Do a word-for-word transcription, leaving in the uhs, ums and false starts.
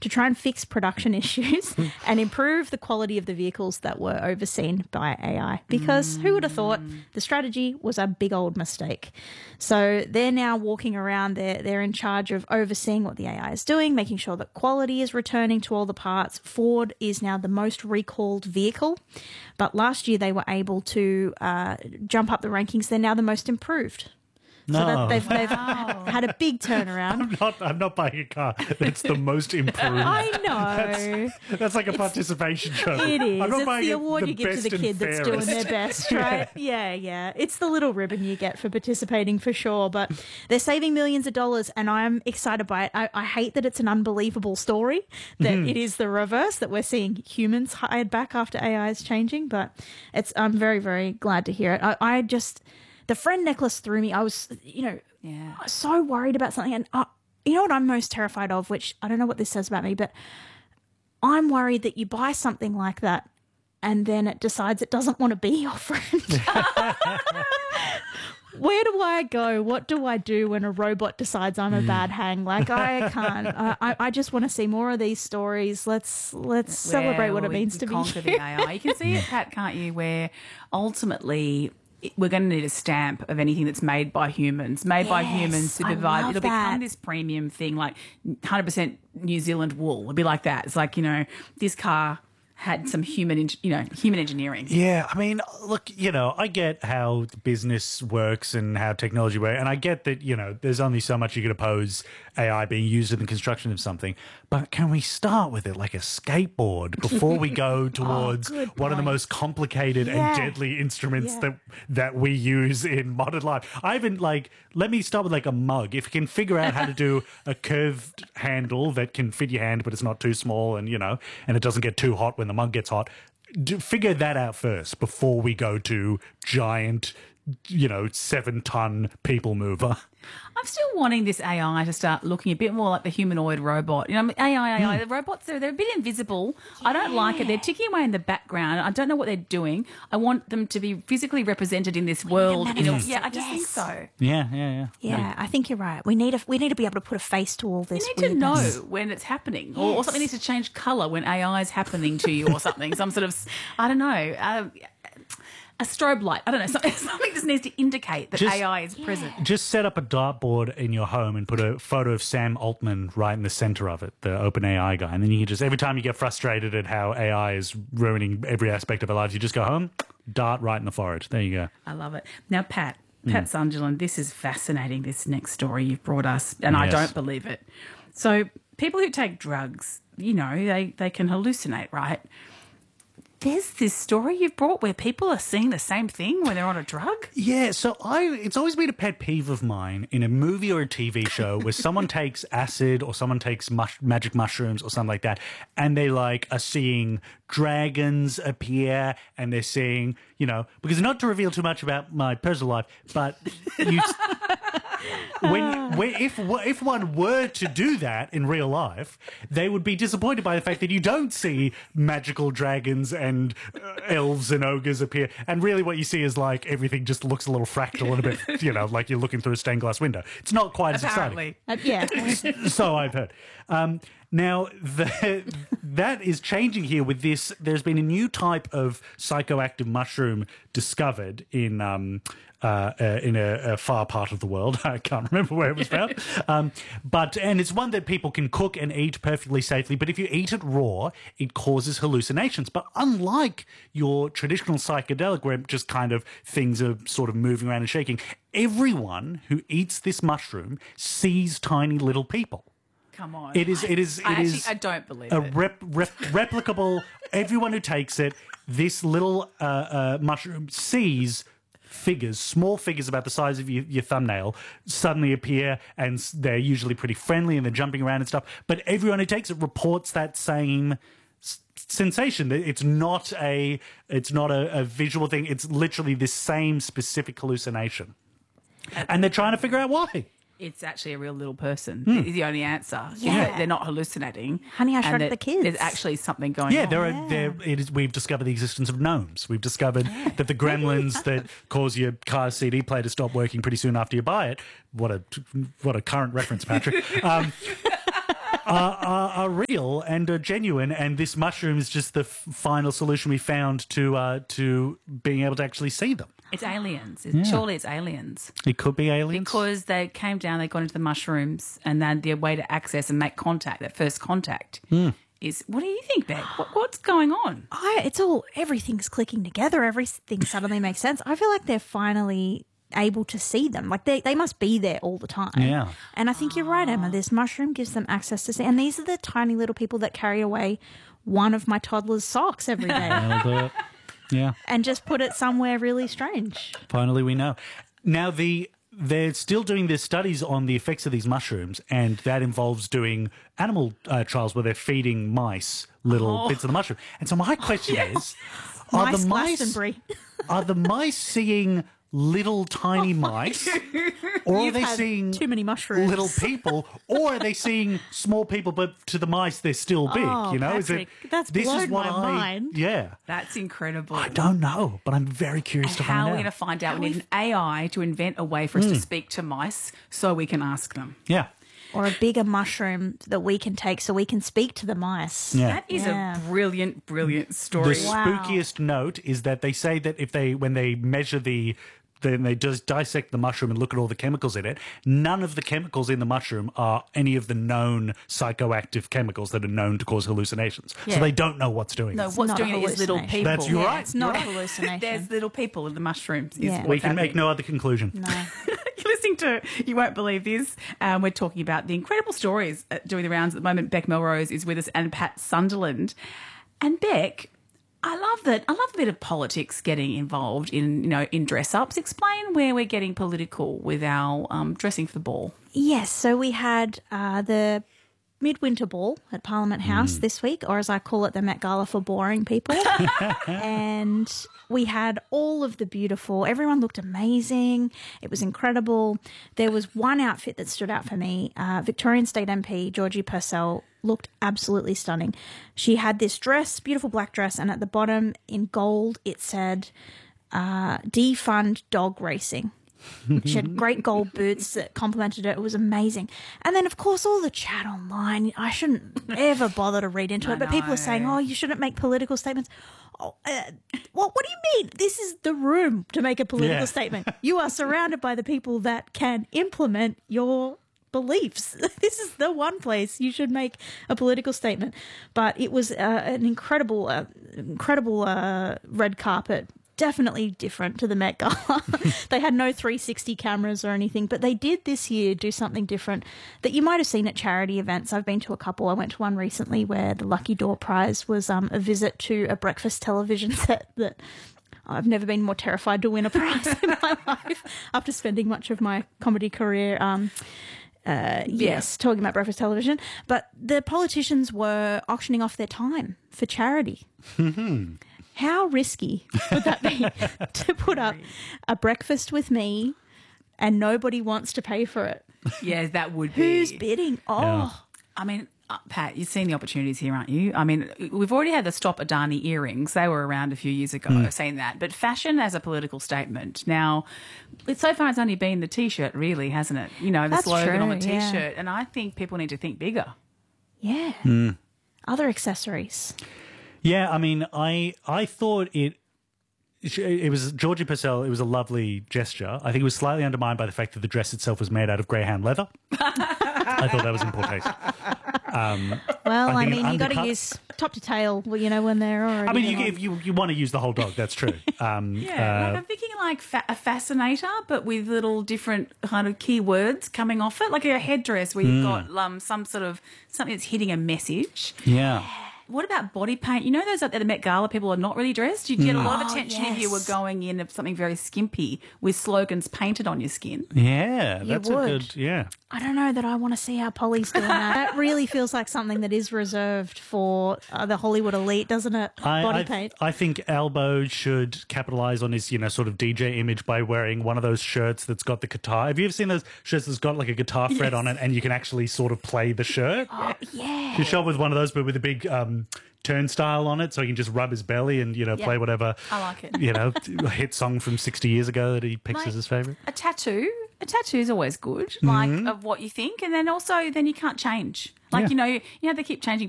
to try and fix production issues and improve the quality of the vehicles that were overseen by A I. Because who would have thought the strategy was a big old mistake? So they're now walking around, they're, they're in charge of overseeing what the A I is doing, making sure that quality is returning to all the parts. Ford is now the most recalled vehicle, but last year they were able to uh, jump up the rankings. They're now the most improved. No. So that they've, they've Wow. had a big turnaround. I'm not, I'm not buying a car that's the most improved. I know. That's, that's like a participation show. It is. I'm not It's buying the it award the you give to best the and kid that's doing fairest. their best, right? yeah, yeah. It's the little ribbon you get for participating for sure. But they're saving millions of dollars, and I'm excited by it. I, I hate that it's an unbelievable story, that Mm-hmm. it is the reverse, that we're seeing humans hired back after A I is changing. But it's I'm very, very glad to hear it. I, I just, the friend necklace threw me. I was, you know, Yeah. I was so worried about something. And uh, you know what I'm most terrified of, which I don't know what this says about me, but I'm worried that you buy something like that and then it decides it doesn't want to be your friend. Where do I go? What do I do when a robot decides I'm a bad hang? Like, I can't. I, I- I just want to see more of these stories. Let's let's celebrate what Where it means we to be conquer the human. A I. You can see it, Pat, can't you? Where ultimately it- we're going to need a stamp of anything that's made by humans, made by Yes, humans, I supervised. love It'll that. become this premium thing, like one hundred percent New Zealand wool. It'll be like that. It's like, you know, this car had some human, eng- you know, human engineering. Yeah, I mean, look, you know, I get how the business works and how technology works, and I get that, you know, there's only so much you could oppose A I being used in the construction of something, but can we start with it like a skateboard before we go towards good one of the point. most complicated Yeah. and deadly instruments Yeah. that that we use in modern life? I even, like, let me start with like a mug. If you can figure out how to do a curved handle that can fit your hand, but it's not too small and, you know, and it doesn't get too hot when the mug gets hot, do, figure that out first before we go to giant, you know, seven ton people mover. I'm still wanting this A I to start looking a bit more like the humanoid robot. You know, A I, A I, the robots, they're, they're a bit invisible. I don't like it. They're ticking away in the background. I don't know what they're doing. I want them to be physically represented in this world. You know, manifest yeah, it, I just think yes. so. Yeah, yeah, yeah. Yeah, I think you're right. We need a, we need to be able to put a face to all this. You need to know weirdness. when it's happening, or, or something needs to change colour when A I is happening to you, or something. Some sort of, I don't know, uh, a strobe light. I don't know. Something, something just needs to indicate that Just- A I is present. Just set up a dartboard in your home and put a photo of Sam Altman right in the center of it, the OpenAI guy. And then you can just, every time you get frustrated at how A I is ruining every aspect of our lives, you just go home, dart right in the forehead. There you go. I love it. Now, Pat, Pat Sunderland, this is fascinating, this next story you've brought us, and I Yes. don't believe it. So, people who take drugs, you know, they, they can hallucinate, right? There's this story you've brought where people are seeing the same thing when they're on a drug. Yeah, so I it's always been a pet peeve of mine in a movie or a T V show where someone takes acid or someone takes mush, magic mushrooms or something like that, and they like are seeing dragons appear, and they're seeing, you know, because not to reveal too much about my personal life, but you, when, when if if one were to do that in real life, they would be disappointed by the fact that you don't see magical dragons and uh, elves and ogres appear, and really what you see is like everything just looks a little fractal and a bit, you know, like you're looking through a stained glass window. It's not quite as exciting. Apparently. Uh, yeah. So I've heard. Um, now, the, that is changing here with this. There's been a new type of psychoactive mushroom discovered in um, uh, uh, in a, a far part of the world. I can't remember where it was found. Um, but and it's one that people can cook and eat perfectly safely. But if you eat it raw, it causes hallucinations. But unlike your traditional psychedelic, where just kind of things are sort of moving around and shaking, everyone who eats this mushroom sees tiny little people. Come on. It is. It is. It I is. actually, I don't believe a it. rep, rep, replicable. Everyone who takes it, this little uh, uh, mushroom sees figures, small figures about the size of your, your thumbnail, suddenly appear, and s- they're usually pretty friendly and they're jumping around and stuff. But everyone who takes it reports that same s- sensation. It's not a. It's not a, a visual thing. It's literally this same specific hallucination, and they're trying to figure out why. It's actually a real little person. Hmm. Is the only answer. Is Yeah. that they're not hallucinating. Honey, I and Shrunk that the Kids. There's actually something going Yeah, on. there are. There it is. We've discovered the existence of gnomes. We've discovered that the gremlins that cause your car C D player to stop working pretty soon after you buy it. What a what a current reference, Patrick. Um, are, are, are real and are genuine, and this mushroom is just the f- final solution we found to uh, to being able to actually see them. It's aliens. It, Surely it's aliens. It could be aliens. Because they came down, they got into the mushrooms, and then their way to access and make contact, that first contact, Mm. is. What do you think, Beck? What, what's going on? I, it's all, everything's clicking together. Everything suddenly makes sense. I feel like they're finally able to see them. Like they, they must be there all the time. Yeah. And I think you're right, Emma. This mushroom gives them access to see. And these are the tiny little people that carry away one of my toddler's socks every day Nailed it. Yeah. and just put it somewhere really strange. Finally, we know. Now, the they're still doing their studies on the effects of these mushrooms, and that involves doing animal uh, trials where they're feeding mice little bits of the mushroom. And so my question is, are Mice the mice Glastonbury. are the mice seeing little tiny mice, or are You've they had seeing too many mushrooms. little people, or are they seeing small people, but to the mice they're still big? Oh, you know, Patrick, that's this blown is what my I mind. yeah. That's incredible. I don't know, but I'm very curious And to how find are out. we going to find out? We need an A I to invent a way for us to speak to mice so we can ask them. Yeah, Or a bigger mushroom that we can take so we can speak to the mice. yeah. That is Yeah. a brilliant, brilliant The story. Wow. spookiest note is that they say that if they when they measure the then they just dissect the mushroom and look at all the chemicals in it. None of the chemicals in the mushroom are any of the known psychoactive chemicals that are known to cause hallucinations. Yeah. So they don't know what's doing No, it. what's not a doing it is little hallucination. people. That's- you're Yeah, right. it's not a You're right. hallucination. There's little people in the mushrooms. Is Yeah. what's We can make happening. no other conclusion. No. You're listening to You Won't Believe This. Um, we're talking about the incredible stories uh, doing the rounds at the moment. Beck Melrose is with us and Pat Sunderland. And Beck, I love that. I love a bit of politics getting involved in, you know, in dress ups. Explain where we're getting political with our um, dressing for the ball. Yes, so we had uh, the Midwinter Ball at Parliament House this week, or as I call it, the Met Gala for boring people. And we had all of the beautiful, everyone looked amazing. It was incredible. There was one outfit that stood out for me. Uh, Victorian State M P Georgie Purcell looked absolutely stunning. She had this dress, beautiful black dress, and at the bottom in gold it said, uh, defund dog racing. She had great gold boots that complemented it. It was amazing. And then, of course, all the chat online. I shouldn't ever bother to read into it, but people are saying, oh, you shouldn't make political statements. Oh, uh, what, what do you mean? This is the room to make a political Yeah. statement. You are surrounded by the people that can implement your beliefs. This is the one place you should make a political statement. But it was uh, an incredible, uh, incredible uh, red carpet. Definitely different to the Met Gala. They had no three sixty cameras or anything, but they did this year do something different that you might have seen at charity events. I've been to a couple. I went to one recently where the Lucky Door Prize was um, a visit to a breakfast television set that I've never been more terrified to win a prize in my life after spending much of my comedy career um, Uh, yes, talking about breakfast television. But the politicians were auctioning off their time for charity. How risky would that be to put up a breakfast with me and nobody wants to pay for it? Yeah, that would be. Who's bidding? Oh, Yeah. I mean, uh, Pat, you've seen the opportunities here, aren't you? I mean, we've already had the Stop Adani earrings. They were around a few years ago. I've seen that. But fashion as a political statement. Now, it's so far it's only been the T-shirt, really, hasn't it? You know, the That's slogan on the true, yeah. T-shirt. And I think people need to think bigger. yeah. Other accessories. Yeah, I mean, I I thought it. It was Georgie Purcell. It was a lovely gesture. I think it was slightly undermined by the fact that the dress itself was made out of greyhound leather. I thought that was in poor taste. Um, Well, I I, think it mean, you got to undercuts- use top to tail, well, you know, when they're already. I mean, you, on. if you you want to use the whole dog, that's true. Um, Yeah, uh, like I'm thinking like fa- a fascinator, but with little different kind of keywords coming off it, like a headdress where you've got um, some sort of something that's hitting a message. yeah. What about body paint? You know those at the Met Gala people are not really dressed? You'd get a lot of Oh, attention if you were yes. going in of something very skimpy with slogans painted on your skin. Yeah, that's a would. good. Yeah, I don't know that I want to see how Polly's doing that. That really feels like something that is reserved for uh, the Hollywood elite, doesn't it? I, Body I, paint. I think Albo should capitalize on his, you know, sort of D J image by wearing one of those shirts that's got the guitar. Have you ever seen those shirts that's got like a guitar fret Yes. on it, and you can actually sort of play the shirt? Oh, yeah. You show up with one of those, but with a big um, turnstile on it, so he can just rub his belly and, you know, Yeah. play whatever. I like it. You know, a hit song from sixty years ago that he picks Like- as his favorite. A tattoo a tattoo's always good, like of what you think, and then also then you can't change. Like Yeah. you know, you, you know they keep changing